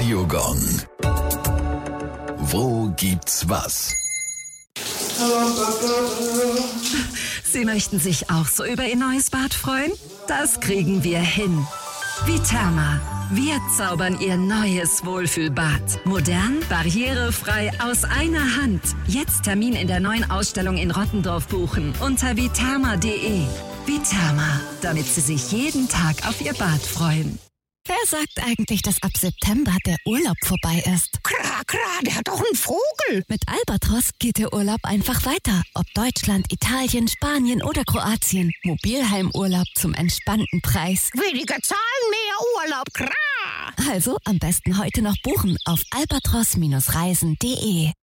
Radiogong. Wo gibt's was? Sie möchten sich auch so über Ihr neues Bad freuen? Das kriegen wir hin. Viterma. Wir zaubern Ihr neues Wohlfühlbad. Modern, barrierefrei, aus einer Hand. Jetzt Termin in der neuen Ausstellung in Rottendorf buchen unter viterma.de. Viterma, damit Sie sich jeden Tag auf Ihr Bad freuen. Wer sagt eigentlich, dass ab September der Urlaub vorbei ist? Klar, der hat doch einen Vogel. Mit Albatros geht der Urlaub einfach weiter. Ob Deutschland, Italien, Spanien oder Kroatien. Mobilheimurlaub zum entspannten Preis. Weniger Zahlen, mehr Urlaub, klar. Also am besten heute noch buchen auf albatros-reisen.de.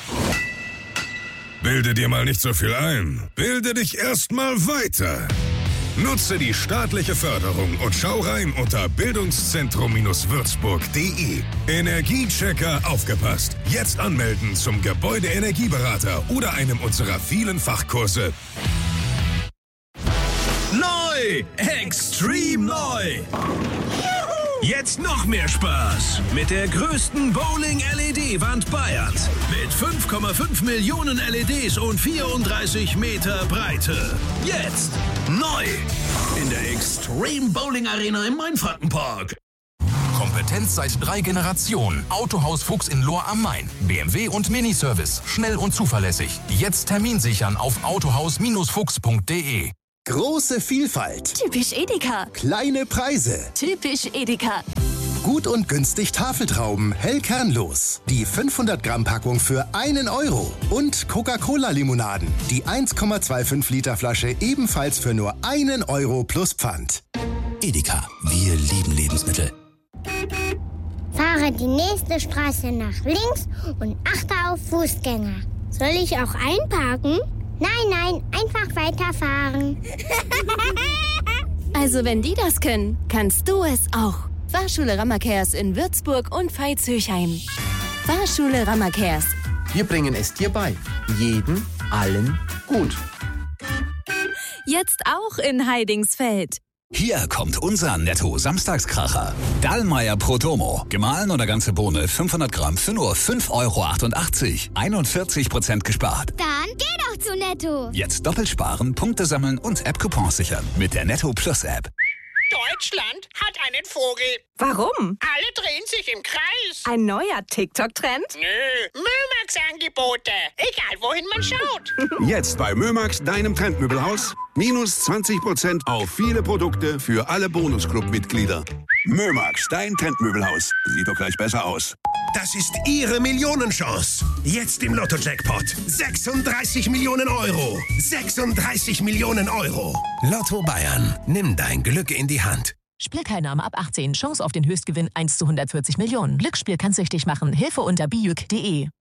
Bilde dir mal nicht so viel ein. Bilde dich erst mal weiter. Nutze die staatliche Förderung und schau rein unter bildungszentrum-würzburg.de. Energiechecker aufgepasst. Jetzt anmelden zum Gebäudeenergieberater oder einem unserer vielen Fachkurse. Neu! Extrem neu! Jetzt noch mehr Spaß mit der größten Bowling-LED-Wand Bayerns. Mit 5,5 Millionen LEDs und 34 Meter Breite. Jetzt neu in der Extreme Bowling Arena im Mainfrankenpark. Kompetenz seit 3 Generationen. Autohaus Fuchs in Lohr am Main. BMW und Miniservice. Schnell und zuverlässig. Jetzt Termin sichern auf autohaus-fuchs.de. Große Vielfalt. Typisch Edeka. Kleine Preise. Typisch Edeka. Gut und günstig Tafeltrauben, hellkernlos. Die 500 Gramm Packung für 1 Euro. Und Coca-Cola-Limonaden. Die 1,25 Liter Flasche ebenfalls für nur 1 Euro plus Pfand. Edeka. Wir lieben Lebensmittel. Fahre die nächste Straße nach links und achte auf Fußgänger. Soll ich auch einparken? Nein, einfach weiterfahren. Also wenn die das können, kannst du es auch. Fahrschule Rammerkehrs in Würzburg und Veitshöchheim. Fahrschule Rammerkehrs. Wir bringen es dir bei. Jeden, allen, gut. Jetzt auch in Heidingsfeld. Hier kommt unser Netto-Samstagskracher. Dallmayr Prodomo. Gemahlen oder ganze Bohne 500 Gramm für nur 5,88 €. 41% gespart. Dann geh doch zu Netto. Jetzt doppelt sparen, Punkte sammeln und App-Coupons sichern mit der Netto Plus App. Deutschland hat einen Vogel. Warum? Alle drehen sich im Kreis. Ein neuer TikTok-Trend? Nö, Mömax-Angebote. Egal, wohin man schaut. Jetzt bei Mömax, deinem Trendmöbelhaus. Minus 20% auf viele Produkte für alle Bonusclub-Mitglieder. Mömax, dein Trendmöbelhaus. Sieht doch gleich besser aus. Das ist Ihre Millionenchance. Jetzt im Lotto-Jackpot. 36 Millionen Euro. 36 Millionen Euro. Lotto Bayern. Nimm dein Glück in die Hand. Spielteilnahme ab 18. Chance auf den Höchstgewinn 1 zu 140 Millionen. Glücksspiel kann süchtig machen. Hilfe unter biüc.de.